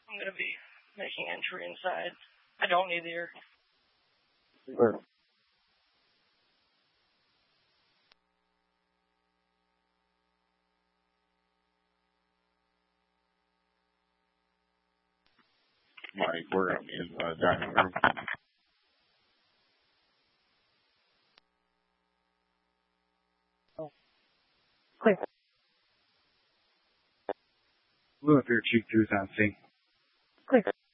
I'm going to be making entry inside. I don't need the air. Sure. Mike, we're going to be in the dining room. Clear. Blue Imperial Chief 2 is on scene. Clear.